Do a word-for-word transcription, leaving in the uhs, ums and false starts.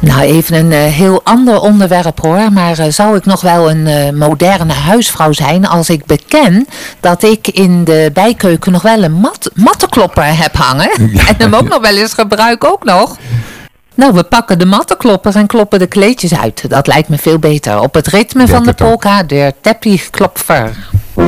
Nou, even een uh, heel ander onderwerp hoor. Maar uh, zou ik nog wel een uh, moderne huisvrouw zijn als ik beken dat ik in de bijkeuken nog wel een mat, mattenklopper heb hangen? Ja. En hem ook nog wel eens gebruik ook nog. Nou, we pakken de mattenklopper en kloppen de kleedjes uit. Dat lijkt me veel beter. Op het ritme van de polka, de teppichklopfer.